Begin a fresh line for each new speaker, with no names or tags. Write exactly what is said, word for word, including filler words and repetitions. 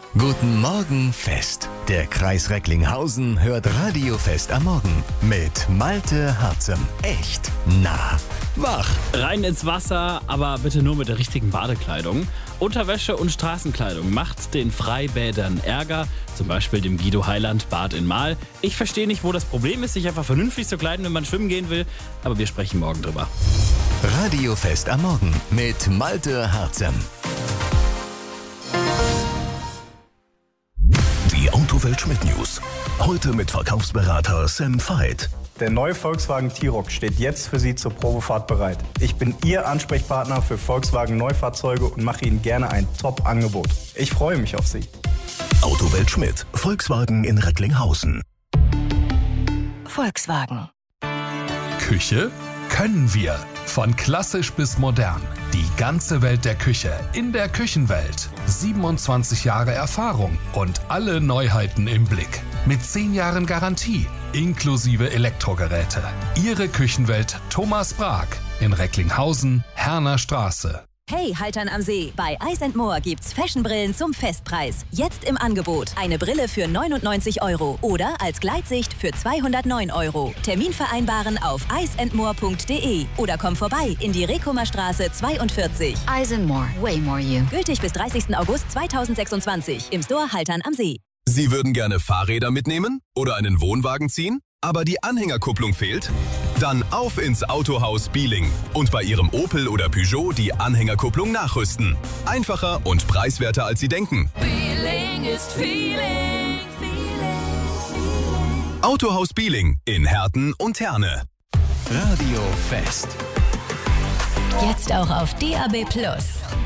Guten Morgen Fest. Der Kreis Recklinghausen hört Radio Fest am Morgen mit Malte Harzem. Echt nah, wach.
Rein ins Wasser, aber bitte nur mit der richtigen Badekleidung. Unterwäsche und Straßenkleidung macht den Freibädern Ärger, zum Beispiel dem Guido Heiland Bad in Mahl. Ich verstehe nicht, wo das Problem ist, sich einfach vernünftig zu kleiden, wenn man schwimmen gehen will, aber wir sprechen morgen drüber.
Radio Fest am Morgen mit Malte Harzem.
Die Autowelt Schmidt News. Heute mit Verkaufsberater Sam Veit.
Der neue Volkswagen T-Roc steht jetzt für Sie zur Probefahrt bereit. Ich bin Ihr Ansprechpartner für Volkswagen Neufahrzeuge und mache Ihnen gerne ein Top-Angebot. Ich freue mich auf Sie.
Autowelt Schmidt. Volkswagen in Recklinghausen.
Volkswagen.
Küche können wir. Von klassisch bis modern. Die ganze Welt der Küche in der Küchenwelt. siebenundzwanzig Jahre Erfahrung und alle Neuheiten im Blick. Mit zehn Jahren Garantie, inklusive Elektrogeräte. Ihre Küchenwelt Thomas Brag in Recklinghausen, Herner Straße.
Hey, Haltern am See. Bei Eyes and More gibt's Fashionbrillen zum Festpreis. Jetzt im Angebot. Eine Brille für neunundneunzig Euro oder als Gleitsicht für zweihundertneun Euro. Termin vereinbaren auf eyes and more punkt de oder komm vorbei in die Rekomer Straße zweiundvierzig.
Eyes and More. Way more you.
Gültig bis dreißigsten August zweitausendsechsundzwanzig im Store Haltern am See.
Sie würden gerne Fahrräder mitnehmen oder einen Wohnwagen ziehen, aber die Anhängerkupplung fehlt? Dann auf ins Autohaus Bieling und bei Ihrem Opel oder Peugeot die Anhängerkupplung nachrüsten. Einfacher und preiswerter, als Sie denken.
Bieling ist Feeling, Feeling, Feeling.
Autohaus Bieling in Herten und Herne.
Radio Fest.
Jetzt auch auf D A B Plus.